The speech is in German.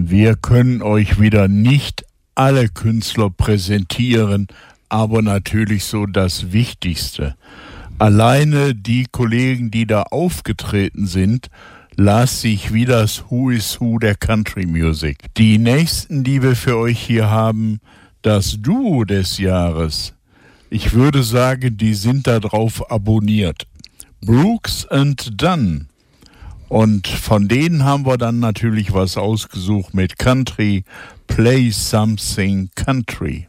Wir können euch wieder nicht alle Künstler präsentieren, aber natürlich so das Wichtigste. Alleine die Kollegen, die da aufgetreten sind, las sich wie das Who is Who der Country Music. Die nächsten, die wir für euch hier haben, das Duo des Jahres. Ich würde sagen, die sind da drauf abonniert. Brooks and Dunn. Und von denen haben wir dann natürlich was ausgesucht mit Country, Play Something Country.